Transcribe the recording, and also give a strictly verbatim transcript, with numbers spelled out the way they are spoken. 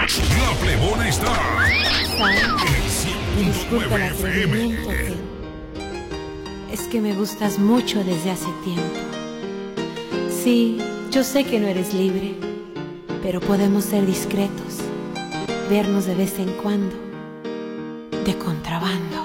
La Plebona está ¿Sabes? en el cien punto Disculpa el nueve F M. atrevimiento, pero es que me gustas mucho desde hace tiempo. Sí, yo sé que no eres libre, pero podemos ser discretos, vernos de vez en cuando, de contrabando.